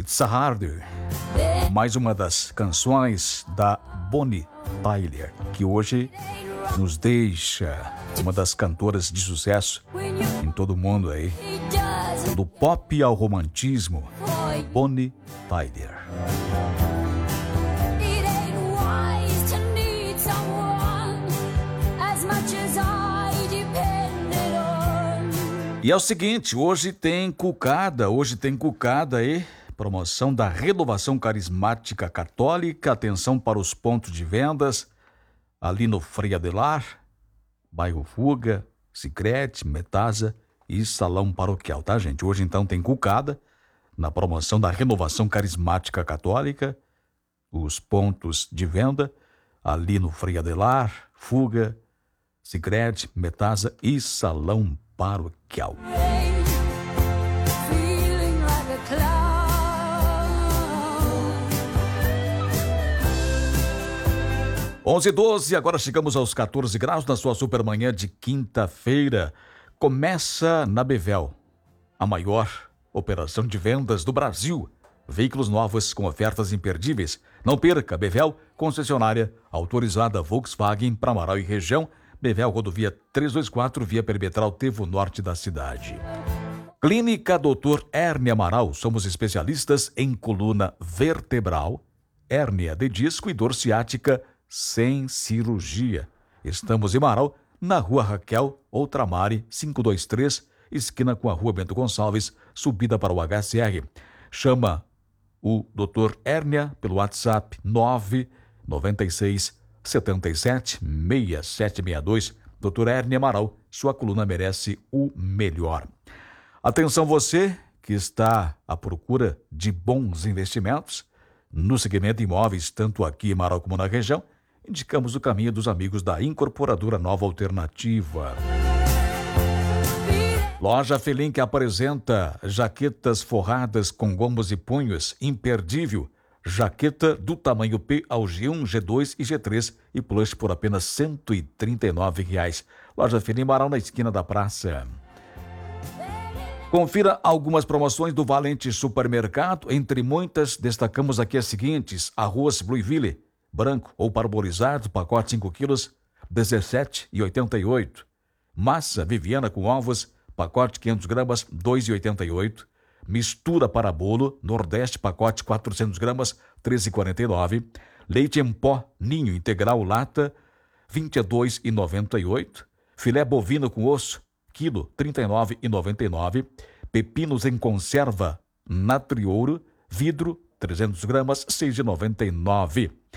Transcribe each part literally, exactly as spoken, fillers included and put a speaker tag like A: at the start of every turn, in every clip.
A: It's a Harder. Mais uma das canções da Bonnie Tyler, que hoje nos deixa, uma das cantoras de sucesso em todo o mundo aí. Do pop ao romantismo, Bonnie Tyler. E é o seguinte, hoje tem cucada, hoje tem cucada aí, promoção da Renovação Carismática Católica, atenção para os pontos de vendas, ali no Frei Adelar, bairro Fuga, Sicredi, Metasa e Salão Paroquial, tá, gente? Hoje, então, tem cucada na promoção da Renovação Carismática Católica, os pontos de venda, ali no Frei Adelar, Fuga, Sicredi, Metasa e Salão Paroquial. onze e doze, agora chegamos aos quatorze graus na sua supermanhã de quinta-feira. Começa na Bevel, a maior operação de vendas do Brasil. Veículos novos com ofertas imperdíveis. Não perca, Bevel, concessionária autorizada Volkswagen para Amaral e região. Bevel, rodovia trezentos e vinte e quatro, via perimetral Tevo Norte da cidade. Clínica doutor Hérnia Amaral, somos especialistas em coluna vertebral, hérnia de disco e dor ciática sem cirurgia. Estamos em Amaral, na Rua Raquel Outramare, quinhentos e vinte e três, esquina com a Rua Bento Gonçalves, subida para o H C R. Chama o doutor Hérnia pelo WhatsApp nove nove seis sete sete seis sete seis dois. doutor Hérnia Amaral, sua coluna merece o melhor. Atenção você que está à procura de bons investimentos no segmento imóveis, tanto aqui em Amaral como na região, indicamos o caminho dos amigos da Incorporadora Nova Alternativa. Loja Felim, que apresenta jaquetas forradas com gomos e punhos, imperdível. Jaqueta do tamanho P ao G um, G dois e G três e plush por apenas cento e trinta e nove reais. Loja Felim Amaral, na esquina da praça. Confira algumas promoções do Valente Supermercado. Entre muitas, destacamos aqui as seguintes: arroz Blueville, branco ou parbolizado, pacote cinco quilos, dezessete reais e oitenta e oito centavos. Massa Viviana com ovos, pacote quinhentas gramas, dois reais e oitenta e oito centavos. Mistura para bolo Nordeste, pacote quatrocentas gramas, treze reais e quarenta e nove centavos. Leite em pó Ninho Integral Lata, vinte e dois reais e noventa e oito centavos. Filé bovino com osso, quilo, trinta e nove reais e noventa e nove centavos. Pepinos em conserva Natriouro, vidro, trezentas gramas, seis reais e noventa e nove centavos.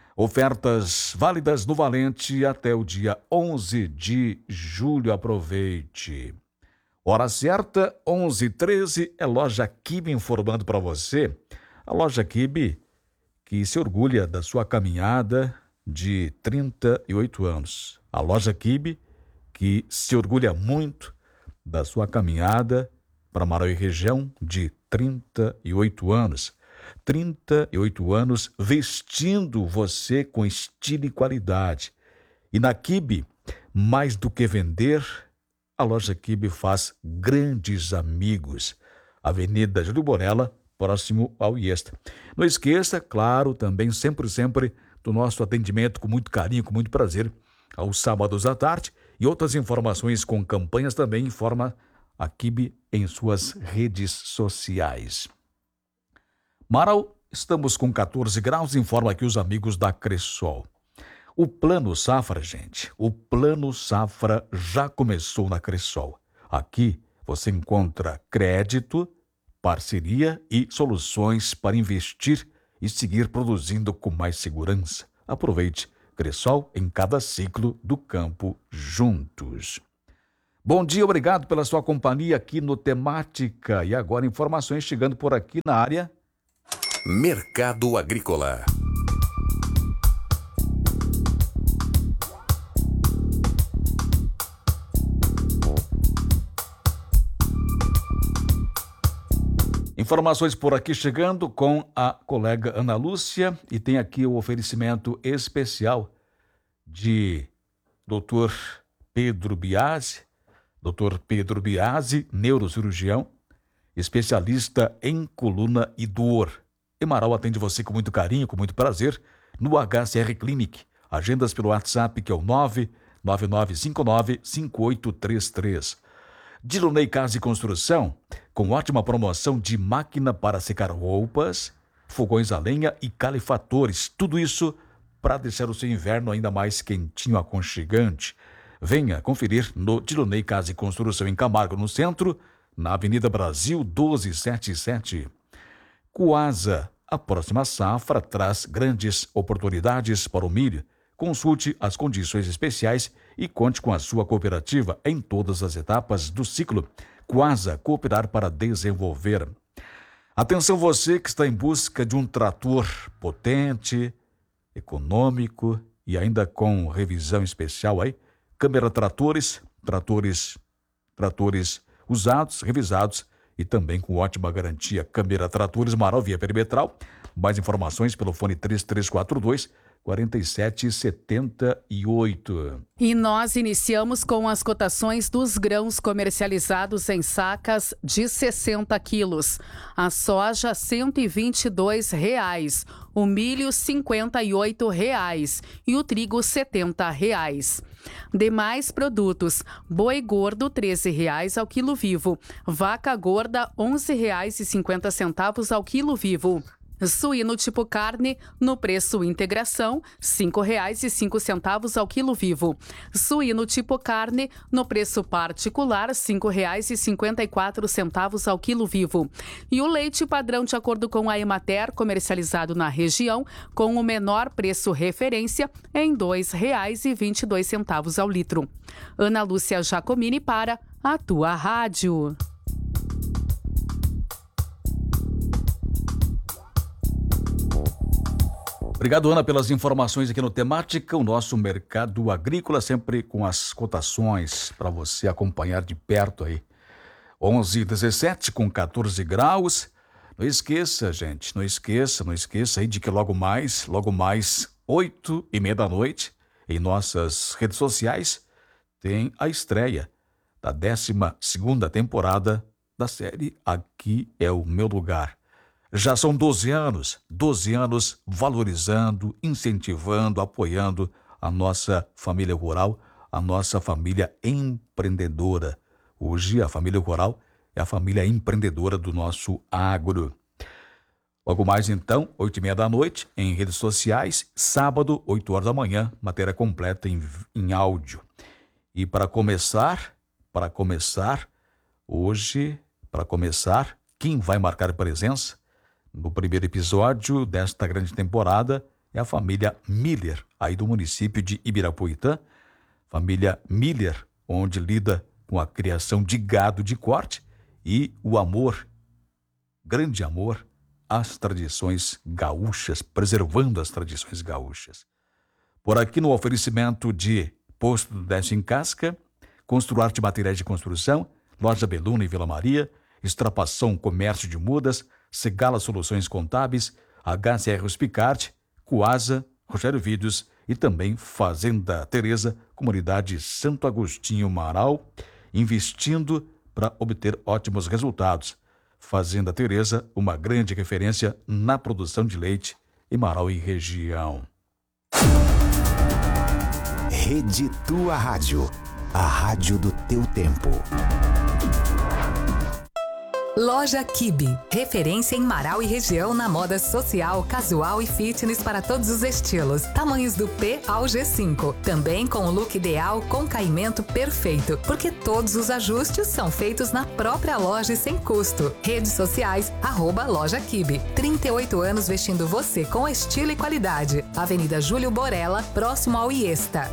A: Ofertas válidas no Valente até o dia onze de julho. Aproveite. Hora certa, onze e treze, é Loja Kibe informando para você. A Loja Kibe, que se orgulha da sua caminhada de trinta e oito anos. A Loja Kibe, que se orgulha muito da sua caminhada para Amaral e região de trinta e oito anos. trinta e oito anos vestindo você com estilo e qualidade. E na Kibe, mais do que vender, a Loja Kibe faz grandes amigos. Avenida Júlio Borella, próximo ao Iesta. Não esqueça, claro, também sempre, sempre, do nosso atendimento com muito carinho, com muito prazer, aos sábados à tarde. E outras informações com campanhas também informa a Kibe em suas redes sociais. Amaral, estamos com quatorze graus, informa aqui os amigos da Cressol. O Plano Safra, gente, o Plano Safra já começou na Cressol. Aqui você encontra crédito, parceria e soluções para investir e seguir produzindo com mais segurança. Aproveite, Cressol em cada ciclo do campo juntos. Bom dia, obrigado pela sua companhia aqui no Temática. E agora informações chegando por aqui na área
B: Mercado Agrícola.
A: Informações por aqui chegando com a colega Ana Lúcia, e tem aqui o oferecimento especial de doutor Pedro Biasi, doutor Pedro Biasi, neurocirurgião, especialista em coluna e dor. Emaral atende você com muito carinho, com muito prazer, no H C R Clinic. Agendas pelo WhatsApp, que é o nove nove nove cinco nove cinco oito três três. Dilonei Casa e Construção, com ótima promoção de máquina para secar roupas, fogões a lenha e calefatores. Tudo isso para deixar o seu inverno ainda mais quentinho, aconchegante. Venha conferir no Dilonei Casa e Construção em Camargo, no centro, na Avenida Brasil doze setenta e sete. Coasa, a próxima safra traz grandes oportunidades para o milho. Consulte as condições especiais e conte com a sua cooperativa em todas as etapas do ciclo. Coasa, cooperar para desenvolver. Atenção você que está em busca de um trator potente, econômico e ainda com revisão especial aí. Câmara Tratores, tratores, tratores usados, revisados e também com ótima garantia. Câmara Tratores, Marau, via perimetral. Mais informações pelo fone três três quatro dois, quatro sete sete oito.
C: E nós iniciamos com as cotações dos grãos comercializados em sacas de sessenta quilos. A soja, cento e vinte e dois reais. O milho, cinquenta e oito reais. E o trigo, setenta reais. Demais produtos: boi gordo, treze reais ao quilo vivo. Vaca gorda, onze reais e cinquenta centavos ao quilo vivo. Suíno tipo carne, no preço integração, cinco reais e cinco centavos ao quilo vivo. Suíno tipo carne, no preço particular, cinco reais e cinquenta e quatro centavos ao quilo vivo. E o leite padrão, de acordo com a Emater, comercializado na região, com o menor preço referência, em dois reais e vinte e dois centavos ao litro. Ana Lúcia Giacomini para a Tua Rádio.
A: Obrigado, Ana, pelas informações aqui no Temática. O nosso mercado agrícola sempre com as cotações para você acompanhar de perto aí. onze e dezessete com quatorze graus. Não esqueça, gente, não esqueça, não esqueça aí de que logo mais, logo mais, oito e meia da noite, em nossas redes sociais, tem a estreia da décima segunda temporada da série Aqui é o Meu Lugar. Já são doze anos, doze anos valorizando, incentivando, apoiando a nossa família rural, a nossa família empreendedora. Hoje a família rural é a família empreendedora do nosso agro. Logo mais então, oito e meia da noite, em redes sociais, sábado, oito horas da manhã, matéria completa em, em áudio. E para começar, para começar, hoje, para começar, quem vai marcar presença no primeiro episódio desta grande temporada é a família Miller, aí do município de Ibirapuitã. Família Miller, onde lida com a criação de gado de corte e o amor, grande amor, às tradições gaúchas, preservando as tradições gaúchas. Por aqui no oferecimento de Posto do Décio em Casca, Construarte Materiais de Construção, Loja Beluna em Vila Maria, Extrapação Comércio de Mudas, Segala Soluções Contábeis, H C R Hospicarte, Coasa, Rogério Vídeos e também Fazenda Teresa, Comunidade Santo Agostinho Marau, investindo para obter ótimos resultados. Fazenda Teresa, uma grande referência na produção de leite em Marau e região.
D: Rede Tua Rádio, a rádio do teu tempo.
E: Loja Kibe, referência em Marau e região na moda social, casual e fitness para todos os estilos. Tamanhos do P ao G cinco. Também com o look ideal com caimento perfeito, porque todos os ajustes são feitos na própria loja e sem custo. Redes sociais, arroba Loja Kibe. trinta e oito anos vestindo você com estilo e qualidade. Avenida Júlio Borella, próximo ao Iesta.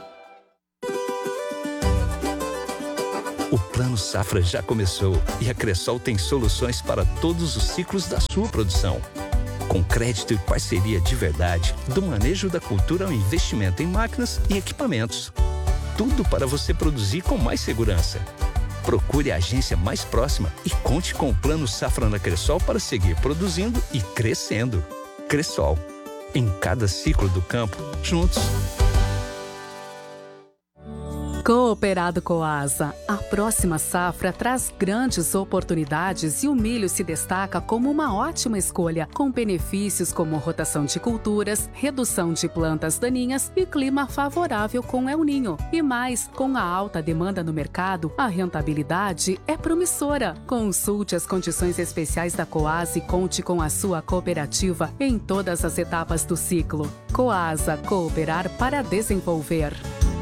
F: O Plano Safra já começou e a Cressol tem soluções para todos os ciclos da sua produção. Com crédito e parceria de verdade, do manejo da cultura ao investimento em máquinas e equipamentos. Tudo para você produzir com mais segurança. Procure a agência mais próxima e conte com o Plano Safra na Cressol para seguir produzindo e crescendo. Cressol, em cada ciclo do campo, juntos.
C: Cooperado Coasa, a próxima safra traz grandes oportunidades e o milho se destaca como uma ótima escolha, com benefícios como rotação de culturas, redução de plantas daninhas e clima favorável com El Ninho. E mais, com a alta demanda no mercado, a rentabilidade é promissora. Consulte as condições especiais da Coasa e conte com a sua cooperativa em todas as etapas do ciclo. Coasa, cooperar para desenvolver.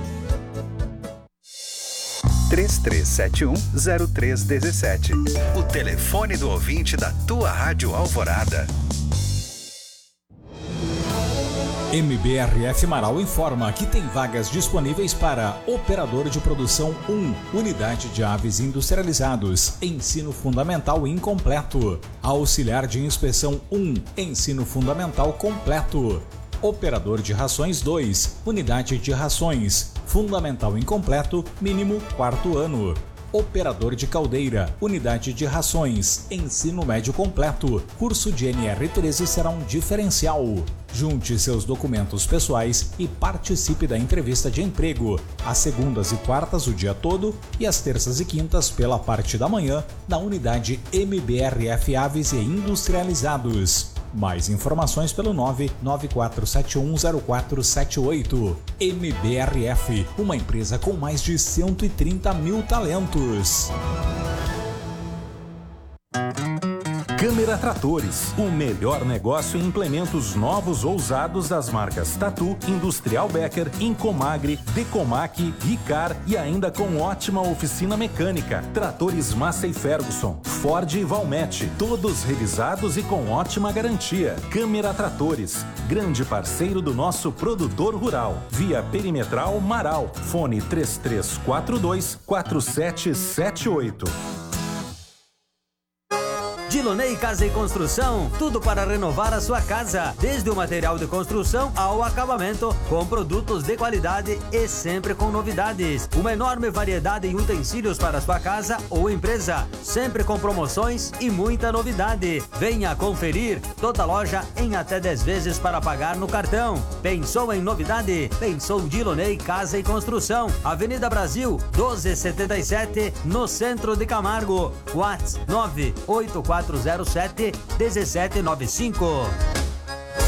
G: três três sete um, zero três um sete. O telefone do ouvinte da tua Rádio Alvorada.
H: M B R F Marau informa que tem vagas disponíveis para operador de produção um, unidade de aves industrializados, ensino fundamental incompleto, auxiliar de inspeção um, ensino fundamental completo, operador de rações dois, unidade de rações, fundamental incompleto, mínimo quarto ano. Operador de caldeira, unidade de rações, ensino médio completo, curso de N R treze será um diferencial. Junte seus documentos pessoais e participe da entrevista de emprego, às segundas e quartas o dia todo e às terças e quintas pela parte da manhã, na unidade M B R F Aves e Industrializados. Mais informações pelo nove nove quatro sete um zero quatro sete oito. M B R F, uma empresa com mais de cento e trinta mil talentos.
I: Câmara Tratores, o melhor negócio em implementos novos ou usados das marcas Tatu, Industrial Becker, Incomagre, Decomac, Ricar e ainda com ótima oficina mecânica. Tratores Massey Ferguson, Ford e Valmet, todos revisados e com ótima garantia. Câmara Tratores, grande parceiro do nosso produtor rural. Via Perimetral Marau, fone três três quatro dois quatro sete sete oito.
J: Dilonei Casa e Construção, tudo para renovar a sua casa, desde o material de construção ao acabamento, com produtos de qualidade e sempre com novidades. Uma enorme variedade em utensílios para a sua casa ou empresa, sempre com promoções e muita novidade. Venha conferir, toda loja em até dez vezes para pagar no cartão. Pensou em novidade? Pensou Dilonei Casa e Construção, Avenida Brasil, doze setenta e sete, no centro de Camargo. WhatsApp nove oito quatro zero sete um sete nove cinco.